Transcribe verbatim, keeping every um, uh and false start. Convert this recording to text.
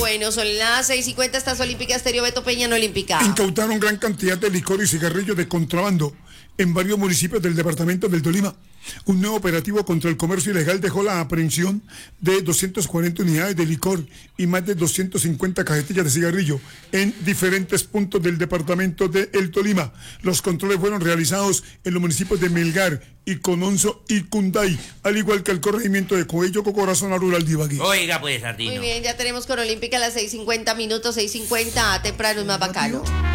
Bueno, son las seis cincuenta, estás Olímpica Estéreo, Beto Peña, no Olímpica. Incautaron gran cantidad de licor y cigarrillos de contrabando en varios municipios del departamento del Tolima. Un nuevo operativo contra el comercio ilegal dejó la aprehensión de doscientas cuarenta unidades de licor y más de doscientas cincuenta cajetillas de cigarrillo en diferentes puntos del departamento de El Tolima. Los controles fueron realizados en los municipios de Melgar, Icononso y Cunday, al igual que el corregimiento de Coello, Cocora, zona rural de Ibagué. Oiga pues, Sardino. Muy bien, ya tenemos con Olímpica a las seis cincuenta minutos, seis cincuenta, temprano es más bacano.